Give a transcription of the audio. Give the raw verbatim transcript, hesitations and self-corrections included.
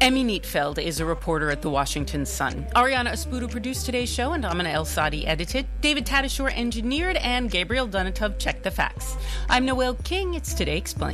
Emmy Neatfeld is a reporter at the Washington Sun. Ariana Espudo produced today's show, and Amina El Sadi edited. David Tadashore engineered, and Gabriel Donatov checked the facts. I'm Noelle King. It's Today Explained.